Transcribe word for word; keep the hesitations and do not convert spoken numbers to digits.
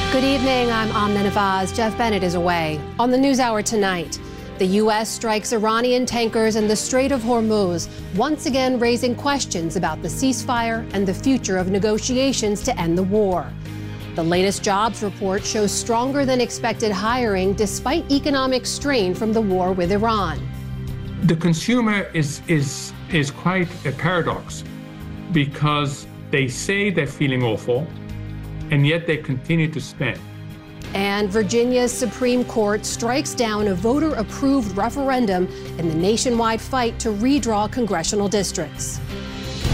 Good evening, I'm Amna Nawaz. Jeff Bennett is away. On the NewsHour tonight, the U S strikes Iranian tankers in the Strait of Hormuz, once again raising questions about the ceasefire and the future of negotiations to end the war. The latest jobs report shows stronger than expected hiring despite economic strain from the war with Iran. The consumer is, is, is quite a paradox because they say they're feeling awful, and yet they continue to spend. And Virginia's Supreme Court strikes down a voter-approved referendum in the nationwide fight to redraw congressional districts.